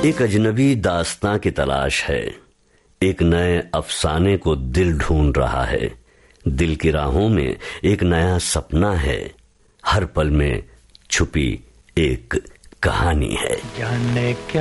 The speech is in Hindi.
एक अजनबी दास्तां की तलाश है, एक नए अफसाने को दिल ढूंढ रहा है। दिल की राहों में एक नया सपना है, हर पल में छुपी एक कहानी है। जाने क्या